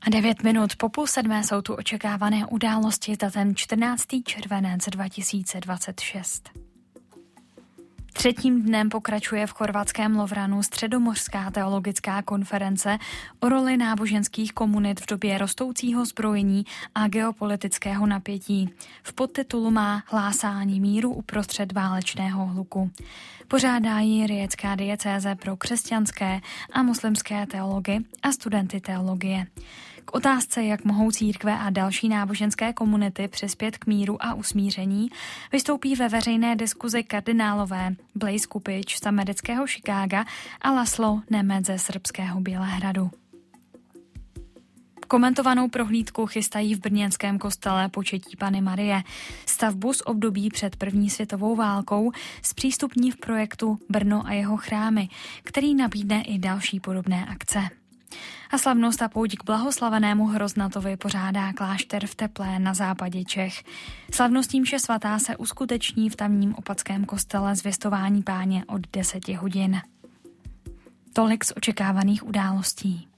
A 9 minut po 6:30 jsou tu očekávané události s datem 14. červenec 2026. Třetím dnem pokračuje v chorvatském Lovranu Středomořská teologická konference o roli náboženských komunit v době rostoucího zbrojení a geopolitického napětí. V podtitulu má Hlásání míru uprostřed válečného hluku. Pořádá ji Rijecká diecéze pro křesťanské a muslimské teology a studenty teologie. K otázce, jak mohou církve a další náboženské komunity přispět k míru a usmíření, vystoupí ve veřejné diskuzi kardinálové Blaise Kupič z amerického Chicaga a Laslo Nemec ze srbského Bělehradu. Komentovanou prohlídku chystají v brněnském kostele Početí Panny Marie. Stavbu z období před první světovou válkou zpřístupní v projektu Brno a jeho chrámy, který nabídne i další podobné akce. A slavnost a pouť k blahoslavenému Hroznatovi pořádá klášter v Teplé na západě Čech. Slavnostní mše svatá se uskuteční v tamním opatském kostele Zvěstování Páně od 10 hodin. Tolik z očekávaných událostí.